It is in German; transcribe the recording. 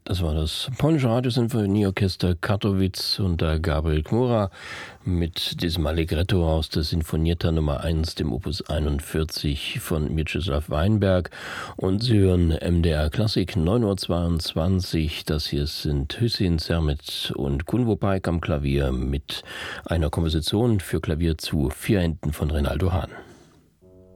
Das war das polnische Radiosinfonieorchester Katowice unter Gabriel Kmura mit diesem Allegretto aus der Sinfonietta Nummer 1, dem Opus 41 von Mieczysław Weinberg. Und Sie hören MDR Klassik 9:22 Uhr. Das hier sind Hüseyin Sermet und Kunvo Paik am Klavier mit einer Komposition für Klavier zu 4 Händen von Rinaldo Hahn.